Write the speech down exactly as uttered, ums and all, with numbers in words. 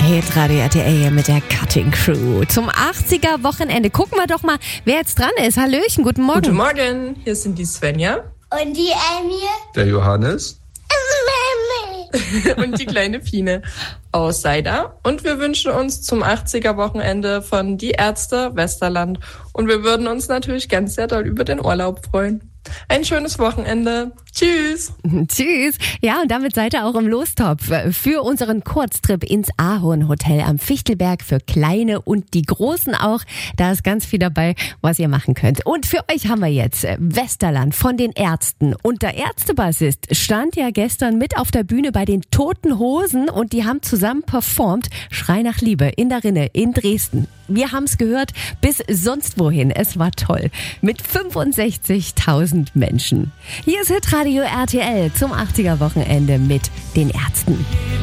Hitradio R T L mit der Cutting Crew. Zum achtziger Wochenende. Gucken wir doch mal, wer jetzt dran ist. Hallöchen, guten Morgen. Guten Morgen, hier sind die Svenja. Und die Emil. Der Johannes. Und die kleine Fine aus Seida. Und wir wünschen uns zum achtziger Wochenende von Die Ärzte Westerland. Und wir würden uns natürlich ganz sehr doll über den Urlaub freuen. Ein schönes Wochenende. Tschüss. Tschüss. Ja, und damit seid ihr auch im Lostopf für unseren Kurztrip ins Ahorn-Hotel am Fichtelberg für Kleine und die Großen auch. Da ist ganz viel dabei, was ihr machen könnt. Und für euch haben wir jetzt Westerland von den Ärzten. Und der Ärztebassist stand ja gestern mit auf der Bühne bei den Toten Hosen und die haben zusammen performt Schrei nach Liebe in der Rinne in Dresden. Wir haben es gehört bis sonst wohin. Es war toll. Mit fünfundsechzigtausend Menschen. Hier ist Hitradio R T L zum achtziger Wochenende mit den Ärzten.